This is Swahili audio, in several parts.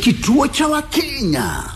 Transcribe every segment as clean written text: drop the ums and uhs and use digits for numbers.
kituo cha Wakenya.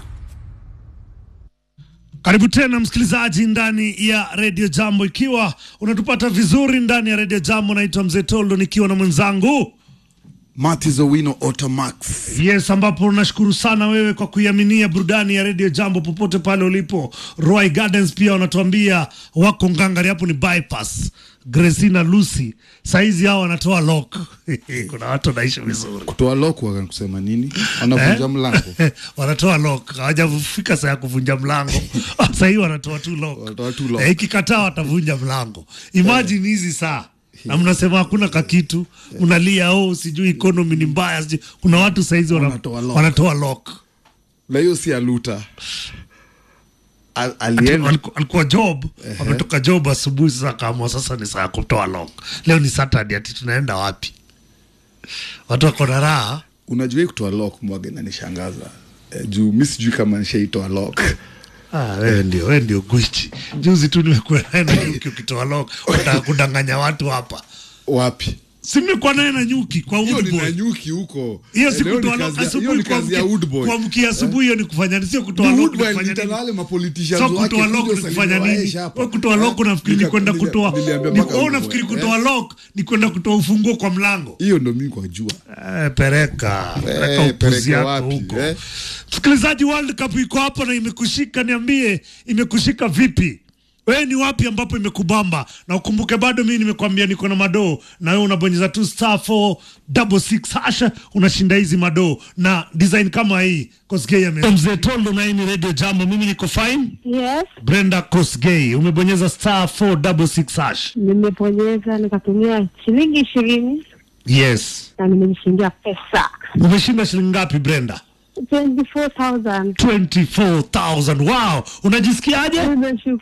Karibu tena msikilizaji ndani ya Radio Jambo, ikiwa unatupata vizuri ndani ya Radio Jambo. Naitwa Mzee Toldo nikiwa na mwenzangu Matthew Owino Automax. Yes, ambapo nashukuru sana wewe kwa kuiaminia burudani ya Radio Jambo popote pale ulipo. Roy Gardens pia wanatuambia wako ngangari, hapo ni bypass. Gresina Lucy saizi hao wanatoa lock. Kuna watu wanaishi vizuri. Kutoa lock wanakusema nini? Wanavunja mlango. Wanatoa lock. Hawajafika saa ya kuvunja mlango. Sasa hivi wanatoa tu lock. Wanatoa tu lock. Ikikataa watavunja mlango. Imagine hizi saa. Na mnasema hakuna kakitu, unalia sijui economy ni mbaya, sijui. Kuna watu saizi wanatoa lock. La hiyo si aluta. Alikuwa job, wametoka job asubuhi, sasa kama sasa ni saa kutoa lock. Leo ni Saturday, ati tunaenda wapi? Watu wako na raha. Unajua kutoa lock mwage na nishangaza. Juu mimi sijui kama nishaitoa lock. Wewe ndio gwichi. Juzi tu nimekuwa na nyuki ukitoa lock, utakudanganya watu hapa. Wapi? Simekuwa na nyuki kwa Woodboy. Hiyo ni nyuki huko. Hiyo si kutoa lock asubuhi kwa Woodboy. Kwa mkia asubuhi hiyo ni kufanya, sio kutoa lock kufanya nini? Wale mapoliticians wake. Sio kutoa lock ni kufanya nini? Wewe kutoa lock unafikiri ni kwenda kutoa. Wewe unafikiri kutoa lock ni kwenda kutoa ufunguo kwa mlango. Hiyo ndio mimi kwa jua. Pereka upuzi yako huko. Msikilizaji, World Cup iko hapa na imekushika, niambie imekushika vipi? Wewe ni wapi ambapo imekubamba? Na ukumbuke bado mimi nimekwambia niko na madoo, na wewe unabonyeza tu *466# unashinda hizi madoo na design kama hii. Kosgei Mzee Toldo na hii ni Radio Jambo, mimi niko fine. Yes. Brenda Kosgei, umebonyeza *466#. Nimebonyeza nikatumia shilingi 20. Yes. Na nimeshindia pesa. Umeshinda shilingi ngapi Brenda? 24,000. 24,000. Wow. Unajisikiaje? Nimeshukuru.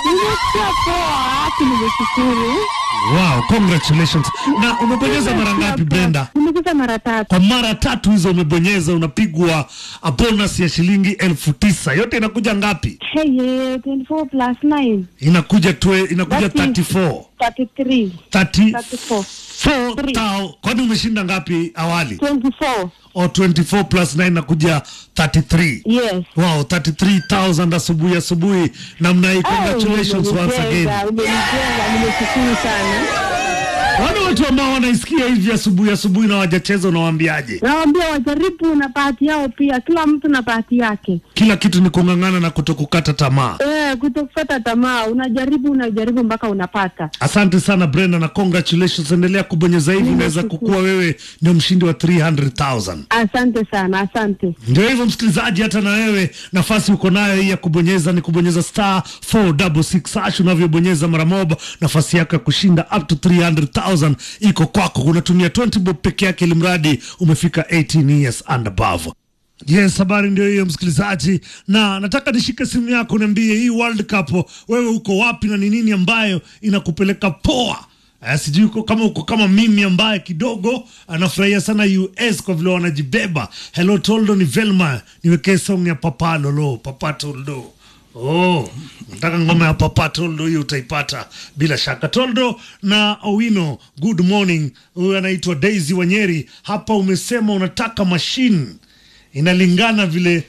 Nimeshukuru. Wow, congratulations. Na umebonyeza mara ngapi Brenda? Nimebonyeza mara 3. Kwa mara 3 hizo umebonyeza unapigwa a bonus ya shilingi 9,000. Yote inakuja ngapi? 24 plus 9. Inakuja 34. 33. 34,000. Kwani umeshinda ngapi awali? 24. 24 plus 9 nakuja 33. Yes. Wow, 33,000 asubuhi namna hii. Congratulations once again. Nimeshukuru sana. Wale watu ambao wanaisikia hivi asubuhi na wajacheza unawaambiaje? Nawaambia wajaribu na bahati yao pia. Kila mtu na bahati yake. Kila kitu ni kung'ang'ana na kutokukata tamaa. Kutokukata tamaa. Unajaribu mpaka unapata. Asante sana Brenda na congratulations. Endelea kubonyeza hivi, unaweza kukua wewe ndio mshindi wa 300,000. Asante sana, asante. Ndio hivyo msikilizaji, hata na wewe nafasi uko nayo hii ya kubonyeza, ni kubonyeza *466#. Unavyobonyeza mara moja, nafasi yako ya kushinda up to 300,000 iko kwako. Unatumia 20 bob peke yake, ili mradi umefika 18 years and above. Yes, habari ndio hiyo msikilizaji, na nataka nishike simu yako, niambie hii World Cup wewe uko wapi na ni nini ambayo inakupeleka poa. Sijui kama uko kama mimi ambaye kidogo anafurahia sana US kwa vile wanajibeba. Hello Toldo, ni Velma, niwekee song ya Papa Lolo, Papa Toldo. Nataka ngoma ya Papa Toldo, hiyo utaipata bila shaka. Toldo na Owino, good morning. Huyu anaitwa Daisy Wanyeri. Hapa umesema unataka machine inalingana vile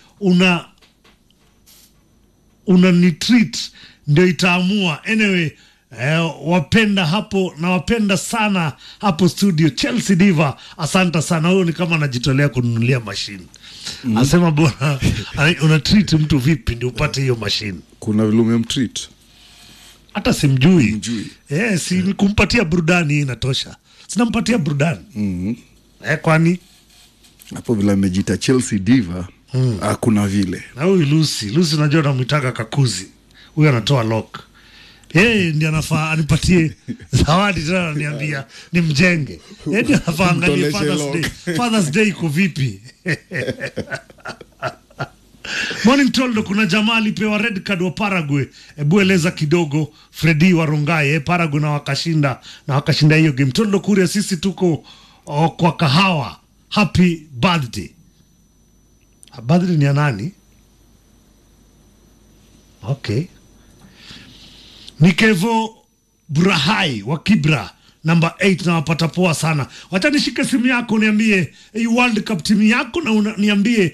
una nitreat ndio itaamua. Anyway, wapenda hapo na wapenda sana hapo studio. Chelsea Diva, asante sana. Huyo ni kama anajitolea kununulia machine. Asema bwana, una treat mtu vipi ndio upate hiyo machine? Kuna vile umemtreat. Hata simjui. Si kumpatia burudani inatosha. Sinampatia burudani. Kwani hapo vile amejita Chelsea Diva, hakuna vile. Na huyu Lucy unajua namwitaka kakuzi. Huyu anatoa lock. Ndiye anafaa anipatie zawadi tena, ananiambia nimjenge. Ndiye anafaa angalie Father's Day iko vipi. Morning Toldo, kuna jamaa alipewa red card wa Paraguay. Hebu eleza kidogo. Freddy Warungai, Paraguay na wakashinda hiyo game. Toldo Kuria, sisi tuko kwa kahawa. Happy birthday. Birthday ni ya nani? Okay. Nikevo Burahai wa Kibra number 8 na wapata poa sana. Wacha nishike simu yako niambie hii World Cup timu yako na niambie